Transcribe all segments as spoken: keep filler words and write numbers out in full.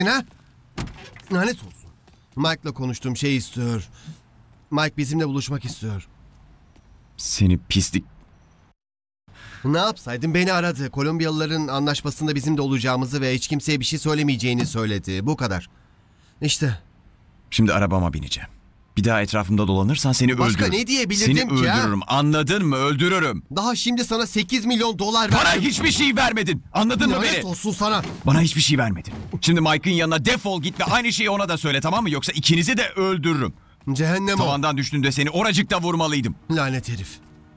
Ne? Lanet olsun. Mike'la konuştuğum şey istiyor. Mike bizimle buluşmak istiyor. Seni pislik. Ne yapsaydım, beni aradı. Kolombiyalıların anlaşmasında bizim de olacağımızı ve hiç kimseye bir şey söylemeyeceğini söyledi. Bu kadar. İşte. Şimdi arabama bineceğim. Bir daha etrafımda dolanırsan seni Başka öldürürüm. ne diyebilirdim Seni ki ha? öldürürüm. Anladın mı? Öldürürüm. Daha şimdi sana sekiz milyon dolar Bana verdim. hiçbir şey vermedin. Anladın mı Lanet beni? olsun sana. Bana hiçbir şey vermedin. Şimdi Mike'ın yanına defol git ve aynı şeyi ona da söyle, tamam mı? Yoksa ikinizi de öldürürüm. Cehennem o. Tavandan düştüğünde seni oracıkta vurmalıydım. Lanet herif.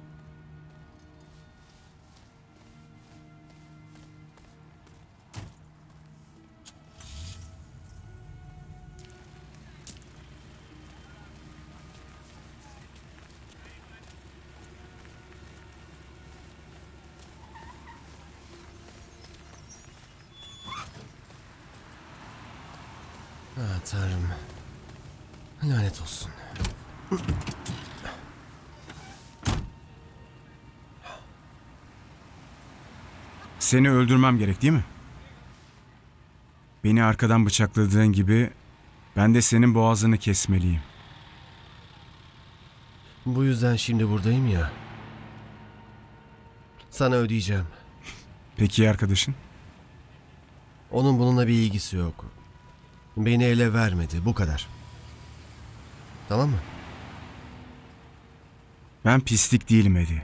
Ah Tanrım. Lanet olsun. Seni öldürmem gerek değil mi? Beni arkadan bıçakladığın gibi ben de senin boğazını kesmeliyim. Bu yüzden şimdi buradayım ya. Sana ödeyeceğim. Peki ya arkadaşın? Onun bununla bir ilgisi yok. Beni ele vermedi. Bu kadar. Tamam mı? Ben pislik değilim Eddie.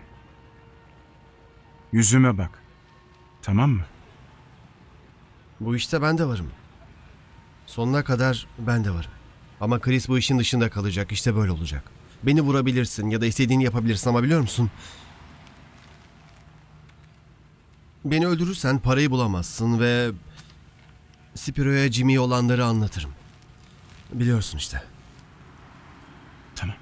Yüzüme bak. Tamam mı? Bu işte ben de varım. Sonuna kadar ben de varım. Ama Chris bu işin dışında kalacak. İşte böyle olacak. Beni vurabilirsin ya da istediğini yapabilirsin ama biliyor musun? Beni öldürürsen parayı bulamazsın ve Spiro'ya Jimmy'ye olanları anlatırım. Biliyorsun işte. Tamam.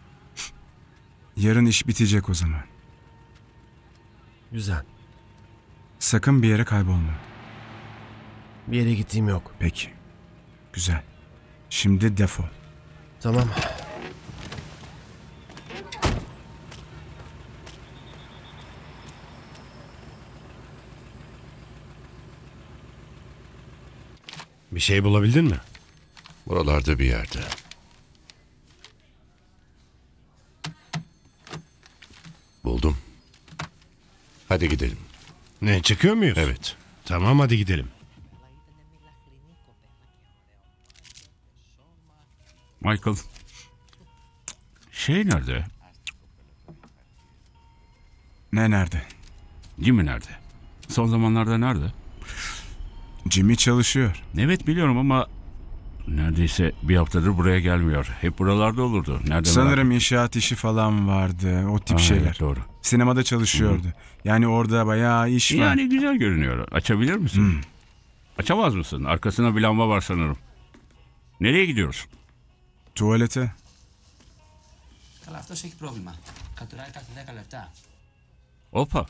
Yarın iş bitecek o zaman. Güzel. Sakın bir yere kaybolma. Bir yere gittiğim yok. Peki. Güzel. Şimdi defol. Tamam. Bir şey bulabildin mi? Buralarda bir yerde. Buldum. Hadi gidelim. Ne, çıkıyor muyuz? Evet. Tamam, hadi gidelim. Michael. Şey nerede? Ne nerede? Jimmy nerede? Son zamanlarda nerede? Jimmy çalışıyor. Evet biliyorum ama neredeyse bir haftadır buraya gelmiyor. Hep buralarda olurdu. Nerede Sanırım inşaat işi falan vardı. O tip Aa, şeyler. evet, doğru. Sinemada çalışıyordu. Yani orada bayağı iş var. Yani güzel görünüyor. Açabilir misin? Açamaz mısın? Arkasına bir lamba var sanırım. Nereye gidiyoruz? Tuvalete. Καλά, αυτός έχει πρόβλημα. Κατουράει κάθε δέκα λεπτά. Opa.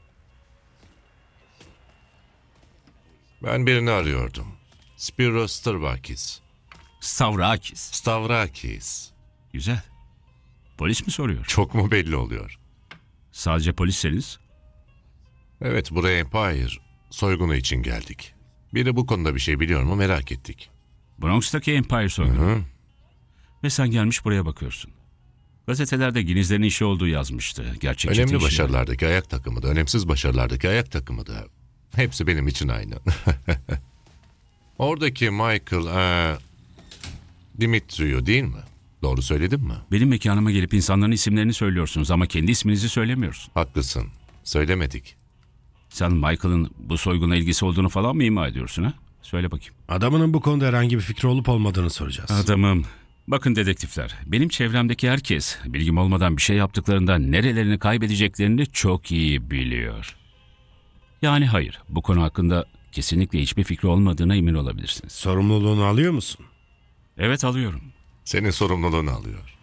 Ben birini arıyordum. Spiro Stavrakis. Stavrakis. Stavrakis. Güzel. Polis mi soruyor? Çok mu belli oluyor? Sadece polisseniz. Evet, buraya Empire soygunu için geldik. Biri bu konuda bir şey biliyor mu merak ettik. Bronx'taki Empire soygunu. Hı? Ve sen gelmiş buraya bakıyorsun. Gazetelerde Ginizlerin işi olduğu yazmıştı. Gerçekçi Önemli işi. başarılardaki ayak takımı da, önemsiz başarılardaki ayak takımı da. Hepsi benim için aynı. Oradaki Michael, ee, Dimitriou değil mi? Doğru söyledim mi? Benim mekanıma gelip insanların isimlerini söylüyorsunuz ama kendi isminizi söylemiyorsun. Haklısın. Söylemedik. Sen Michael'ın bu soyguna ilgisi olduğunu falan mı ima ediyorsun ha? Söyle bakayım. Adamının bu konuda herhangi bir fikri olup olmadığını soracağız. Adamım. Bakın dedektifler, benim çevremdeki herkes bilgim olmadan bir şey yaptıklarında nerelerini kaybedeceklerini çok iyi biliyor. Yani hayır, bu konu hakkında kesinlikle hiçbir fikri olmadığına emin olabilirsiniz. Sorumluluğunu alıyor musun? Evet alıyorum. Senin sorumluluğunu alıyor.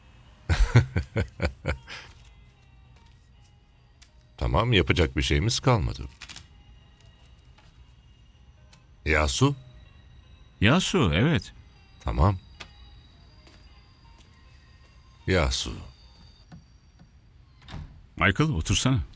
Tamam, yapacak bir şeyimiz kalmadı. Yasu? Yasu, evet. Tamam. Yasu. Michael otursana.